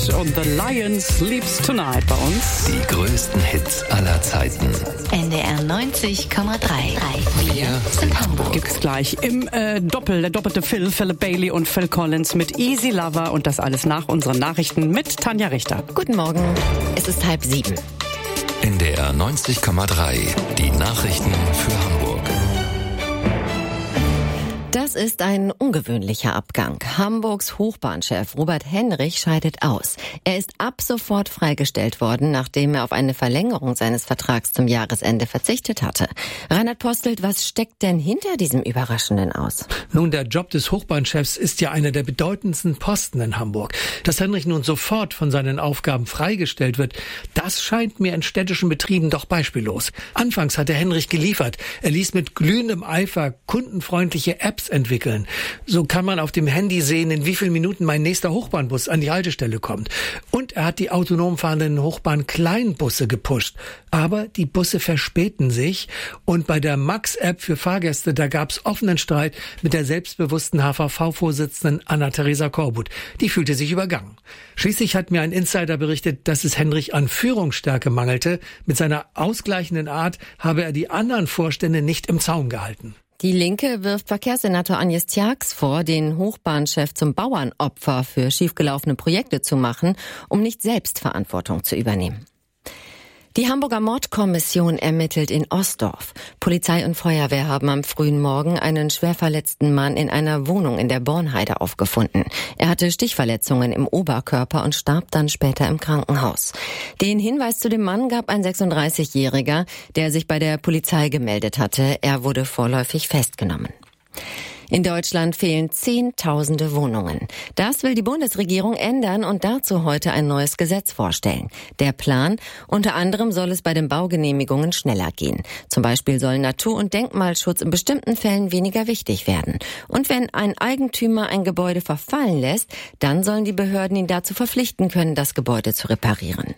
und The Lion Sleeps Tonight bei uns. Die größten Hits aller Zeiten. NDR 90,3. Wir sind Hamburg. Gibt's gleich im der doppelte Philip Bailey und Phil Collins mit Easy Lover und das alles nach unseren Nachrichten mit Tanja Richter. Guten Morgen, es ist 6:30. NDR 90,3. Die Nachrichten für Hamburg. Das ist ein ungewöhnlicher Abgang. Hamburgs Hochbahnchef Robert Henrich scheidet aus. Er ist ab sofort freigestellt worden, nachdem er auf eine Verlängerung seines Vertrags zum Jahresende verzichtet hatte. Reinhard Postelt, was steckt denn hinter diesem überraschenden Aus? Nun, der Job des Hochbahnchefs ist ja einer der bedeutendsten Posten in Hamburg. Dass Henrich nun sofort von seinen Aufgaben freigestellt wird, das scheint mir in städtischen Betrieben doch beispiellos. Anfangs hatte Henrich geliefert. Er ließ mit glühendem Eifer kundenfreundliche Apps entwickeln. So kann man auf dem Handy sehen, in wie vielen Minuten mein nächster Hochbahnbus an die Haltestelle kommt. Und er hat die autonom fahrenden Hochbahn-Kleinbusse gepusht. Aber die Busse verspäten sich und bei der Max-App für Fahrgäste, da gab's offenen Streit mit der selbstbewussten HVV-Vorsitzenden Anna-Theresa Korbut. Die fühlte sich übergangen. Schließlich hat mir ein Insider berichtet, dass es Henrich an Führungsstärke mangelte. Mit seiner ausgleichenden Art habe er die anderen Vorstände nicht im Zaum gehalten. Die Linke wirft Verkehrssenator Agnes Tjax vor, den Hochbahnchef zum Bauernopfer für schiefgelaufene Projekte zu machen, um nicht selbst Verantwortung zu übernehmen. Die Hamburger Mordkommission ermittelt in Ostdorf. Polizei und Feuerwehr haben am frühen Morgen einen schwer verletzten Mann in einer Wohnung in der Bornheide aufgefunden. Er hatte Stichverletzungen im Oberkörper und starb dann später im Krankenhaus. Den Hinweis zu dem Mann gab ein 36-Jähriger, der sich bei der Polizei gemeldet hatte. Er wurde vorläufig festgenommen. In Deutschland fehlen Zehntausende Wohnungen. Das will die Bundesregierung ändern und dazu heute ein neues Gesetz vorstellen. Der Plan: unter anderem soll es bei den Baugenehmigungen schneller gehen. Zum Beispiel soll Natur- und Denkmalschutz in bestimmten Fällen weniger wichtig werden. Und wenn ein Eigentümer ein Gebäude verfallen lässt, dann sollen die Behörden ihn dazu verpflichten können, das Gebäude zu reparieren.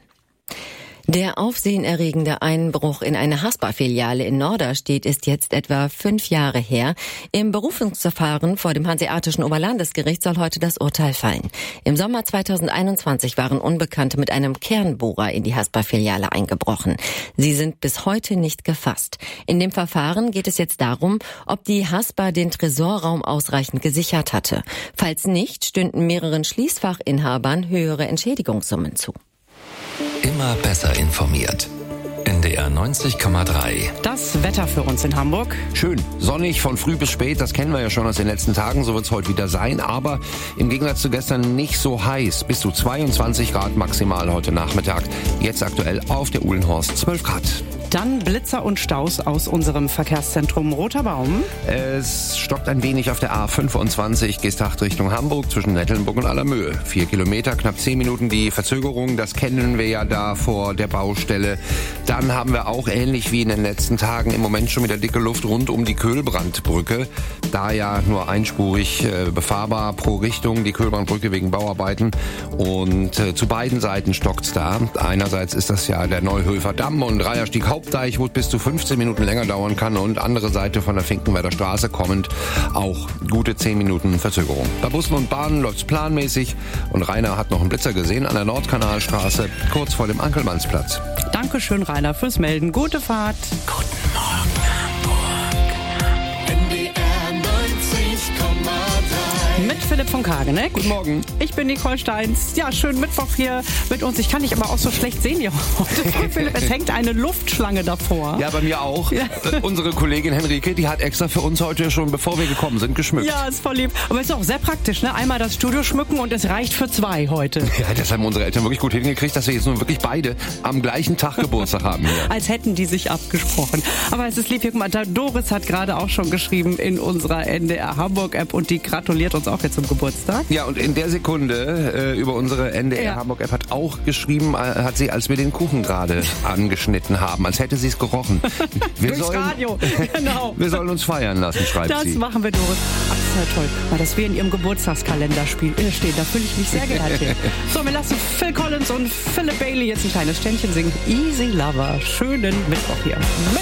Der aufsehenerregende Einbruch in eine Haspa-Filiale in Norderstedt ist jetzt etwa 5 Jahre her. Im Berufungsverfahren vor dem Hanseatischen Oberlandesgericht soll heute das Urteil fallen. Im Sommer 2021 waren Unbekannte mit einem Kernbohrer in die Haspa-Filiale eingebrochen. Sie sind bis heute nicht gefasst. In dem Verfahren geht es jetzt darum, ob die Haspa den Tresorraum ausreichend gesichert hatte. Falls nicht, stünden mehreren Schließfachinhabern höhere Entschädigungssummen zu. Immer besser informiert. NDR 90,3. Das Wetter für uns in Hamburg. Schön, sonnig von früh bis spät, das kennen wir ja schon aus den letzten Tagen, so wird es heute wieder sein, aber im Gegensatz zu gestern nicht so heiß, bis zu 22 Grad maximal heute Nachmittag, jetzt aktuell auf der Uhlenhorst 12 Grad. Dann Blitzer und Staus aus unserem Verkehrszentrum Roter Baum. Es stockt ein wenig auf der A25, Geesthacht Richtung Hamburg zwischen Nettelnburg und Allermöhe. 4 Kilometer, knapp 10 Minuten die Verzögerung, das kennen wir ja da vor der Baustelle. Dann haben wir auch ähnlich wie in den letzten Tagen im Moment schon wieder dicke Luft rund um die Köhlbrandbrücke. Da ja nur einspurig befahrbar pro Richtung, die Köhlbrandbrücke wegen Bauarbeiten. Und zu beiden Seiten stockt's da. Einerseits ist das ja der Neuhöfer Damm und Reiherstieg Hauptdeich, wo es bis zu 15 Minuten länger dauern kann, und andere Seite von der Finkenwerder Straße kommend auch gute 10 Minuten Verzögerung. Bei Bussen und Bahnen läuft's planmäßig und Rainer hat noch einen Blitzer gesehen an der Nordkanalstraße, kurz vor dem Ankelmannsplatz. Dankeschön, Rainer, fürs Melden. Gute Fahrt. Guten Morgen, Hamburg. NDR 90,3. Mit Philipp von Kageneck. Guten Morgen. Ich bin Nicole Steins. Ja, schön Mittwoch hier mit uns. Ich kann dich aber auch so schlecht sehen hier heute. Philipp, es hängt eine Luftschlange davor. Ja, bei mir auch. Ja. Unsere Kollegin Henrike, die hat extra für uns heute schon, bevor wir gekommen sind, geschmückt. Ja, ist voll lieb. Aber ist auch sehr praktisch, ne? Einmal das Studio schmücken und es reicht für 2 heute. Ja, das haben unsere Eltern wirklich gut hingekriegt, dass wir jetzt nun wirklich beide am gleichen Tag Geburtstag haben hier. Als hätten die sich abgesprochen. Aber es ist lieb, hier, guck mal, Doris hat gerade auch schon geschrieben in unserer NDR Hamburg App und die gratuliert uns auch jetzt zum Geburtstag. Ja, und in der Sekunde über unsere NDR Hamburg App hat auch geschrieben, hat sie, als wir den Kuchen gerade angeschnitten haben, als hätte sie es gerochen. Durchs Radio, genau. Wir sollen uns feiern lassen, schreibt das sie. Das machen wir, Doris. Ach, das ist ja toll. Weil das wir in ihrem Geburtstagskalender stehen, da fühle ich mich sehr geehrt hin. So, wir lassen Phil Collins und Philip Bailey jetzt ein kleines Ständchen singen. Easy Lover. Schönen Mittwoch hier.